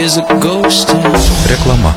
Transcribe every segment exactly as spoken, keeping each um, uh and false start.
Reklama.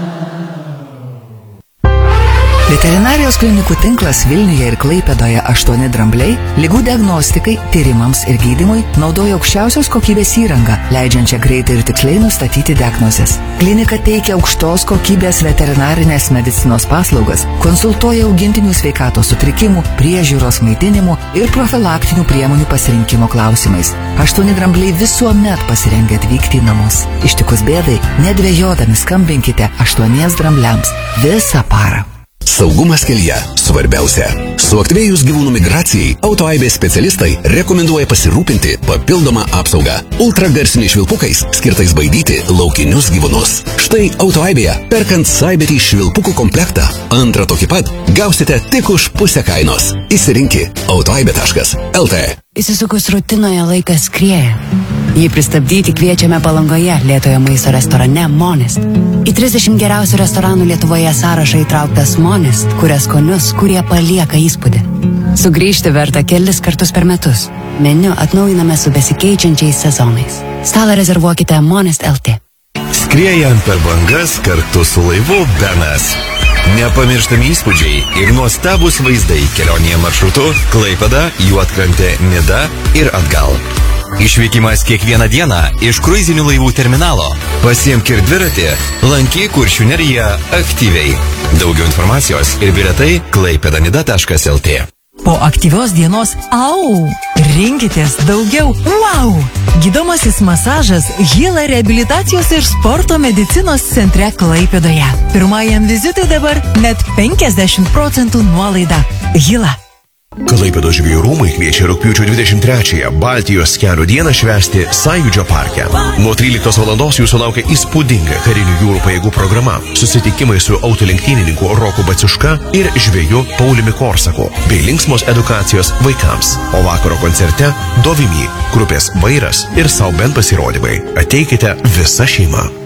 Veterinarijos klinikų tinklas Vilniuje ir Klaipėdoje aštuoni drambliai ligų diagnostikai, tyrimams ir gydymui naudoja aukščiausios kokybės įrangą, leidžiančią greitai ir tiksliai nustatyti diagnozes. Klinika teikia aukštos kokybės veterinarinės medicinos paslaugas, konsultuoja augintinių sveikatos sutrikimų, priežiūros, maitinimų ir profilaktinių priemonių pasirinkimo klausimais. Aštuoni drambliai visuomet pasirengę atvykti į namus. Ištikus bėdai, nedvejodami skambinkite aštuoniems drambliams visą parą. Saugumas kelyje svarbiausia. Suaktyvėjus gyvūnų migracijai, autoaibės specialistai rekomenduoja pasirūpinti papildomą apsaugą ultragarsiniais švilpukais, skirtais baidyti laukinius gyvūnus. Štai autoaibėje, perkant Saibetį švilpukų komplektą, antrą tokį pat gausite tik už pusę kainos. Įsirinki autoaibė taškas el tė. Įsisukus rutinoje laikas skrieja. Jį pristabdyti kviečiame Palangoje lėtojo maisto restorane Monest. Į trisdešimt geriausių restoranų Lietuvoje sąrašą įtrauktas Monest, kuria skonius, kurie palieka įspūdį. Sugrįžti verta kelis kartus per metus. Meniu atnaujiname su besikeičiančiais sezonais. Stalą rezervuokite Monest el tė. Skriejant per bangas kartu su laivu Benas. Nepamirštami įspūdžiai ir nuostabus vaizdai kelionėje maršrutu Klaipėda, Juodkrantė, Nida ir atgal. Išvykimas kiekvieną dieną iš kruizinių laivų terminalo. Pasiimk ir dviratį, lankyk Kuršių neriją aktyviai. Daugiau informacijos ir bilietai klaipėdanida taškas el tė. Po aktyvios dienos au! Rinkitės daugiau wow! Gydomasis masažas Hila reabilitacijos ir sporto medicinos centre Klaipėdoje. Pirmajam vizitui dabar net penkiasdešimt procentų nuolaida. Hila. Klaipėdos žvejų rūmai kviečia rugpjūčio dvidešimt trečiąją Baltijos kelio dieną švęsti Sąjūdžio parke. Nuo tryliktos valandos jūsų laukia įspūdinga karinių jūrų pajėgų programa, susitikimai su autolenktynininku Roku Baciuška ir žveju Pauliumi Korsaku, bei linksmos edukacijos vaikams. O vakaro koncerte Dovimy, grupės Vairas ir Sau bent pasirodymai. Ateikite visa šeima.